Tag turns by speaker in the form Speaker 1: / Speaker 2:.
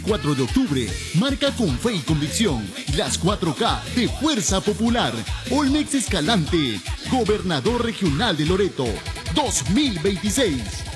Speaker 1: 4 de octubre, marca con fe y convicción las 4K de Fuerza Popular. Olmex Escalante, Gobernador Regional de Loreto, 2026.